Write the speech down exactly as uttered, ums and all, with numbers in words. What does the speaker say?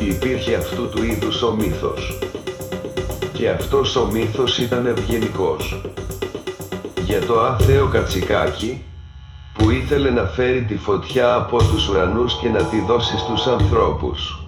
ότι υπήρχε αυτού του είδους ο μύθος. Και αυτός ο μύθος ήταν ευγενικός. Για το άθεο κατσικάκι, που ήθελε να φέρει τη φωτιά από τους ουρανούς και να τη δώσει στους ανθρώπους.